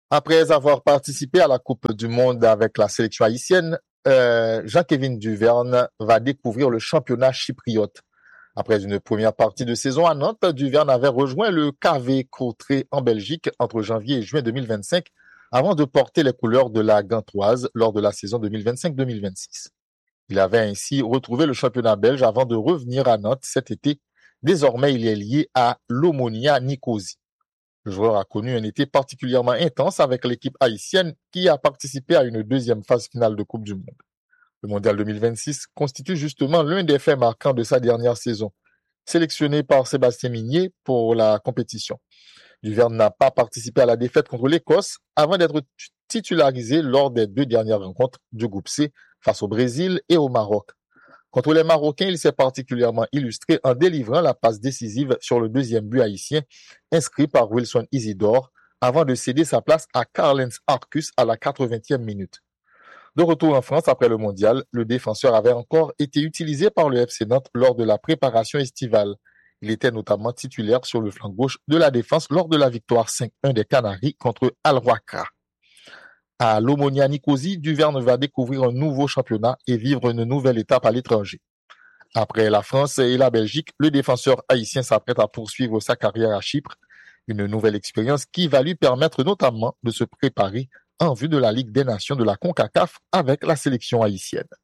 Après avoir participé à la Coupe du Monde avec la sélection haïtienne, Jean-Kévin Duverne va découvrir le championnat chypriote. Après une première partie de saison à Nantes, Duverne avait rejoint le KV Courtrai en Belgique entre janvier et juin 2025 avant de porter les couleurs de la Gantoise lors de la saison 2025-2026. Il avait ainsi retrouvé le championnat belge avant de revenir à Nantes cet été. Désormais, il est lié à l'Omonia Nicosie. Le joueur a connu un été particulièrement intense avec l'équipe haïtienne qui a participé à une deuxième phase finale de Coupe du Monde. Le Mondial 2026 constitue justement l'un des faits marquants de sa dernière saison. Sélectionné par Sébastien Migné pour la compétition, Duverne n'a pas participé à la défaite contre l'Écosse avant d'être titularisé lors des deux dernières rencontres du groupe C face au Brésil et au Maroc. Contre les Marocains, il s'est particulièrement illustré en délivrant la passe décisive sur le deuxième but haïtien inscrit par Wilson Isidore avant de céder sa place à Karl-Heinz Arcus à la 80e minute. De retour en France après le mondial, le défenseur avait encore été utilisé par le FC Nantes lors de la préparation estivale. Il était notamment titulaire sur le flanc gauche de la défense lors de la victoire 5-1 des Canaries contre Al Roakra. À l'Omonia Nicosie, Duverne va découvrir un nouveau championnat et vivre une nouvelle étape à l'étranger. Après la France et la Belgique, le défenseur haïtien s'apprête à poursuivre sa carrière à Chypre, une nouvelle expérience qui va lui permettre notamment de se préparer en vue de la Ligue des Nations de la CONCACAF avec la sélection haïtienne.